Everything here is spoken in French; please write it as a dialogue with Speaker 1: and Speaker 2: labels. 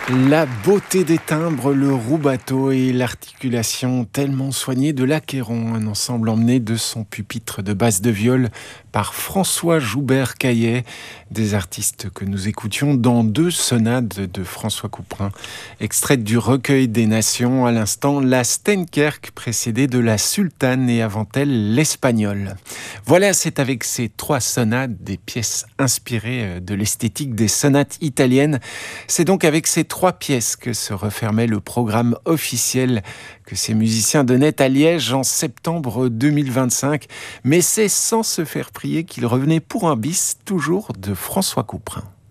Speaker 1: La beauté des timbres, le rubato et l'articulation tellement soignée de l'Achéron, un ensemble emmené de son pupitre de basse de viol par François Joubert-Caillet, des artistes que nous écoutions dans 2 sonates de François Couperin, extraites du recueil des nations, à l'instant la Steenkerk précédée de la Sultane et avant elle l'Espagnol. Voilà, c'est avec ces 3 sonates, des pièces inspirées de l'esthétique des sonates italiennes. C'est donc avec ces 3 pièces que se refermait le programme officiel que ces musiciens donnaient à Liège en septembre 2025. Mais c'est sans se faire prier qu'ils revenaient pour un bis, toujours de François Couperin.